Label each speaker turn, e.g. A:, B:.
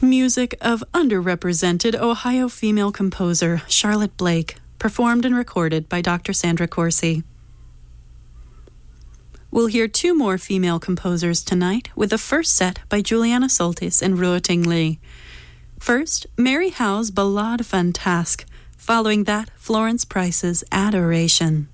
A: Music of underrepresented Ohio female composer Charlotte Blake, performed and recorded by Dr. Sandra Corsi. We'll hear two more female composers tonight, with the first set by Juliana Soltis and Ruoting Lee. First, Mary Howe's Ballade Fantasque. Following that, Florence Price's Adoration.